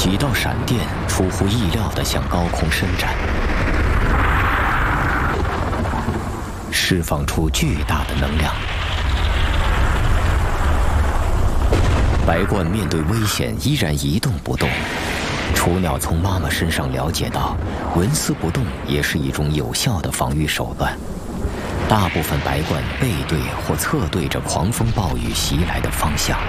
几道闪电出乎意料地向高空伸展，释放出巨大的能量。白鹳面对危险依然一动不动。雏鸟从妈妈身上了解到，纹丝不动也是一种有效的防御手段。大部分白鹳背对或侧对着狂风暴雨袭来的方向。